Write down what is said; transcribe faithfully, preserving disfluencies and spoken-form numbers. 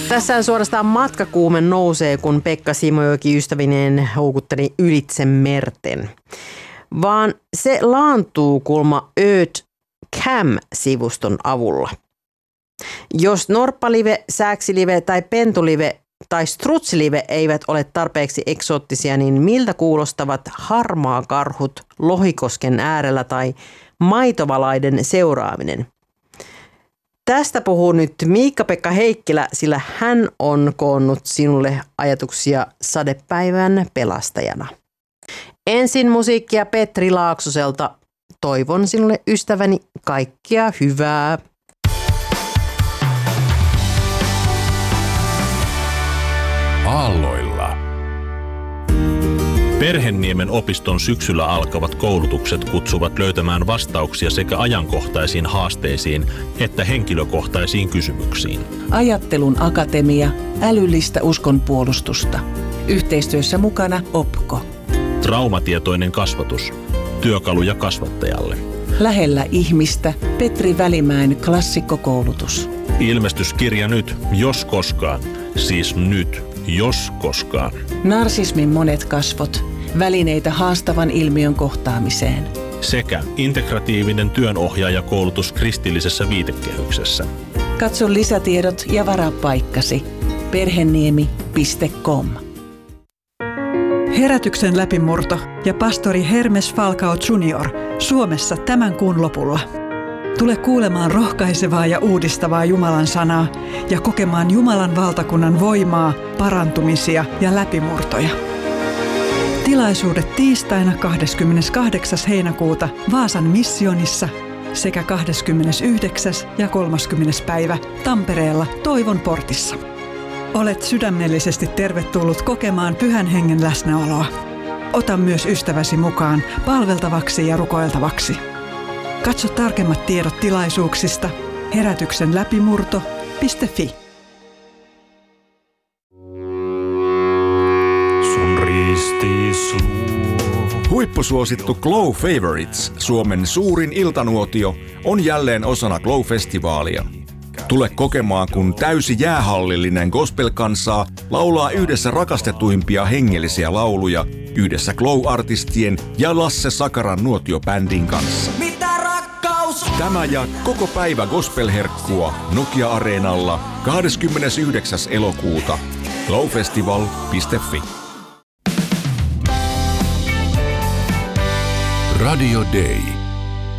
Tässä suorastaan matkakuume nousee, kun Pekka Simojoki ystävineen houkutteli ylitse merten. Vaan se laantuu kulma Earth Cam-sivuston avulla. Jos norppalive, sääksilive tai pentulive tai strutsilive eivät ole tarpeeksi eksoottisia, niin miltä kuulostavat harmaakarhut Lohikosken äärellä tai maitovalaiden seuraaminen? Tästä puhuu nyt Miikka-Pekka Heikkilä, sillä hän on koonnut sinulle ajatuksia sadepäivän pelastajana. Ensin musiikkia Petri Laaksoselta. Toivon sinulle ystäväni kaikkea hyvää. Aalloilla. Perhenniemen opiston syksyllä alkavat koulutukset kutsuvat löytämään vastauksia sekä ajankohtaisiin haasteisiin että henkilökohtaisiin kysymyksiin. Ajattelun akatemia, älyllistä uskonpuolustusta. Yhteistyössä mukana Opko. Traumatietoinen kasvatus. Työkaluja kasvattajalle. Lähellä ihmistä Petri Välimäen klassikkokoulutus. Ilmestyskirja nyt, jos koskaan. Siis nyt, jos koskaan. Narsismin monet kasvot. Välineitä haastavan ilmiön kohtaamiseen. Sekä integratiivinen työnohjaajakoulutus kristillisessä viitekehyksessä. Katso lisätiedot ja varaa paikkasi. perheniemi piste com. Herätyksen läpimurto ja pastori Hermes Falcao junior Suomessa tämän kuun lopulla. Tule kuulemaan rohkaisevaa ja uudistavaa Jumalan sanaa ja kokemaan Jumalan valtakunnan voimaa, parantumisia ja läpimurtoja. Tilaisuudet tiistaina kahdeskymmeneskahdeksas heinäkuuta Vaasan missionissa sekä kahdeskymmenesyhdeksäs ja kolmaskymmenes päivä Tampereella Toivon portissa. Olet sydämellisesti tervetullut kokemaan Pyhän Hengen läsnäoloa. Ota myös ystäväsi mukaan palveltavaksi ja rukoiltavaksi. Katso tarkemmat tiedot tilaisuuksista herätyksen läpimurto piste fi. Sun ristis luo. Huippusuosittu Glow Favorites, Suomen suurin iltanuotio, on jälleen osana Glow-festivaalia. Tule kokemaan, kun täysi jäähallillinen gospel-kansaa laulaa yhdessä rakastetuimpia hengellisiä lauluja yhdessä Glow-artistien ja Lasse Sakaran nuotiobändin kanssa. Mitä rakkaus? Tämä ja koko päivä gospel-herkkua Nokia-areenalla kahdeskymmenesyhdeksäs elokuuta. glowfestival piste fi. Radio Day.